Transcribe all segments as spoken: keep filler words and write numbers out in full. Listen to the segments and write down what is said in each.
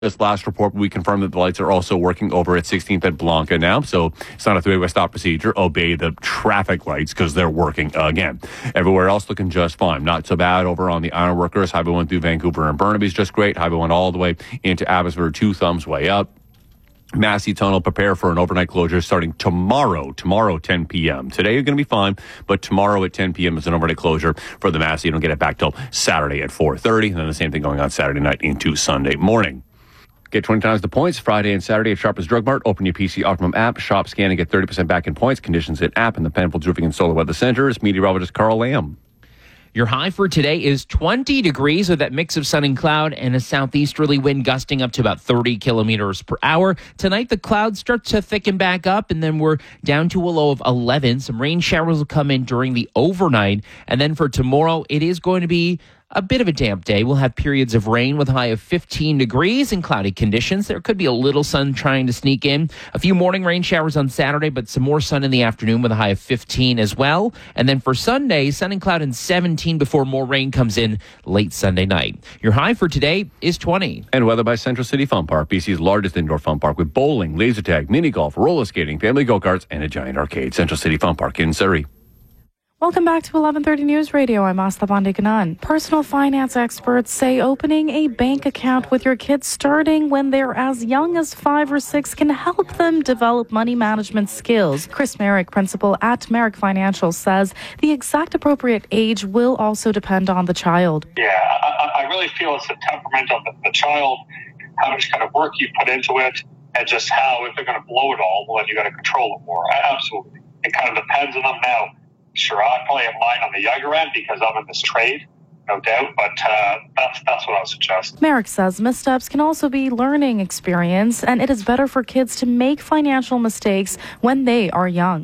This last report, we confirmed that the lights are also working over at sixteenth at Blanca now. So it's not a three-way stop procedure. Obey the traffic lights because they're working again. Everywhere else looking just fine. Not so bad over on the Ironworkers. Highway one through Vancouver and Burnaby's just great. Highway one all the way into Abbotsford, two thumbs way up. Massey Tunnel, prepare for an overnight closure starting tomorrow, tomorrow ten p.m. Today you're going to be fine, but tomorrow at ten p.m. is an overnight closure for the Massey. You don't get it back till Saturday at four thirty, and then the same thing going on Saturday night into Sunday morning. Get twenty times the points Friday and Saturday at Shoppers Drug Mart. Open your P C Optimum app, shop, scan, and get thirty percent back in points. Conditions at app and the Penfolds Roofing and Solar Weather Centers. Meteorologist Carl Lamb. Your high for today is twenty degrees with that mix of sun and cloud and a southeasterly wind gusting up to about thirty kilometers per hour. Tonight, the clouds start to thicken back up, and then we're down to a low of eleven. Some rain showers will come in during the overnight. And then for tomorrow, it is going to be a bit of a damp day. We'll have periods of rain with a high of fifteen degrees and cloudy conditions. There could be a little sun trying to sneak in. A few morning rain showers on Saturday, but some more sun in the afternoon with a high of fifteen as well. And then for Sunday, sun and cloud and seventeen before more rain comes in late Sunday night. Your high for today is twenty. And weather by Central City Fun Park, B C's largest indoor fun park with bowling, laser tag, mini golf, roller skating, family go-karts, and a giant arcade. Central City Fun Park in Surrey. Welcome back to eleven thirty News Radio. I'm Asta Bandikanan. Personal finance experts say opening a bank account with your kids starting when they're as young as five or six can help them develop money management skills. Chris Merrick, principal at Merrick Financial, says the exact appropriate age will also depend on the child. Yeah, I, I really feel it's the temperament of the, the child, how much kind of work you put into it, and just how, if they're going to blow it all, well, then you got to control it more. Absolutely. It kind of depends on them now. Sure, I'd probably have mine on the younger end because I'm in this trade, no doubt, but uh, that's that's what I would suggest. Merrick says missteps can also be learning experience, and it is better for kids to make financial mistakes when they are young.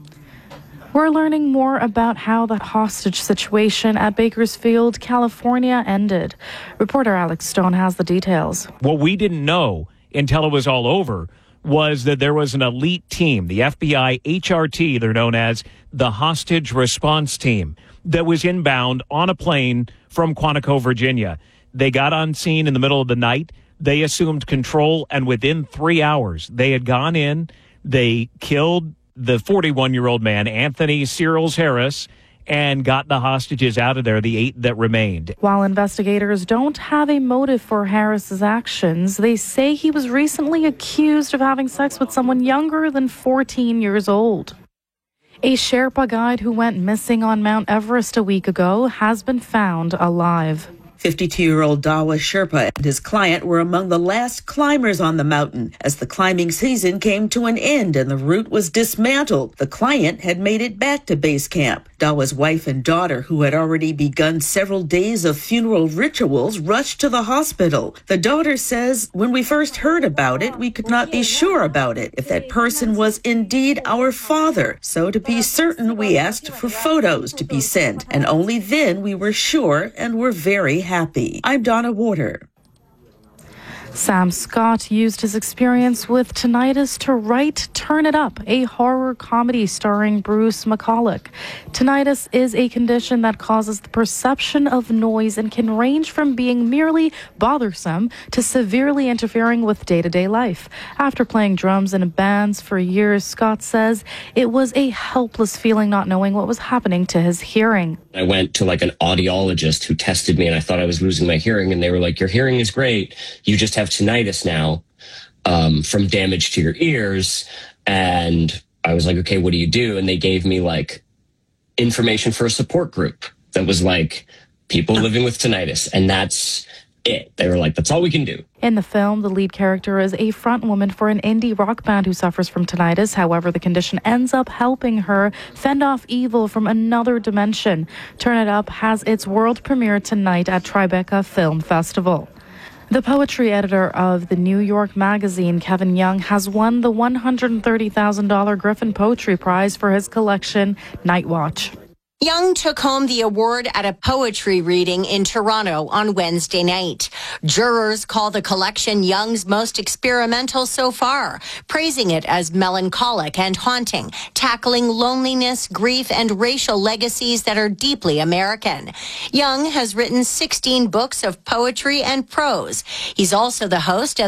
We're learning more about how the hostage situation at Bakersfield, California ended. Reporter Alex Stone has the details. What we didn't know until it was all over was that there was an elite team, the F B I H R T, they're known as the Hostage Response Team, that was inbound on a plane from Quantico, Virginia. They got on scene in the middle of the night. They assumed control, and within three hours, they had gone in. They killed the forty-one-year-old man, Anthony Searles Harris, and got the hostages out of there, the eight that remained. While investigators don't have a motive for Harris's actions, they say he was recently accused of having sex with someone younger than fourteen years old. A Sherpa guide who went missing on Mount Everest a week ago has been found alive. fifty-two-year-old Dawa Sherpa and his client were among the last climbers on the mountain as the climbing season came to an end and the route was dismantled. The client had made it back to base camp. Dawa's wife and daughter, who had already begun several days of funeral rituals, rushed to the hospital. The daughter says, "When we first heard about it, we could not be sure about it, if that person was indeed our father. So to be certain, we asked for photos to be sent, and only then we were sure and were very happy." I'm Donna Warder. Sam Scott used his experience with tinnitus to write Turn It Up, a horror comedy starring Bruce McCulloch. Tinnitus is a condition that causes the perception of noise and can range from being merely bothersome to severely interfering with day-to-day life. After playing drums in bands for years, Scott says it was a helpless feeling not knowing what was happening to his hearing. I went to like an audiologist who tested me and I thought I was losing my hearing, and they were like, "Your hearing is great. You just have tinnitus now um, from damage to your ears." And I was like, "Okay, what do you do?" And they gave me like information for a support group that was like people living with tinnitus. And that's it. They were like, "That's all we can do." In the film, the lead character is a front woman for an indie rock band who suffers from tinnitus. However, the condition ends up helping her fend off evil from another dimension. Turn It Up has its world premiere tonight at Tribeca Film Festival. The poetry editor of the New York Magazine, Kevin Young, has won the one hundred thirty thousand dollars Griffin Poetry Prize for his collection, Night Watch. Young took home the award at a poetry reading in Toronto on Wednesday night. Jurors call the collection Young's most experimental so far, praising it as melancholic and haunting, tackling loneliness, grief, and racial legacies that are deeply American. Young has written sixteen books of poetry and prose. He's also the host of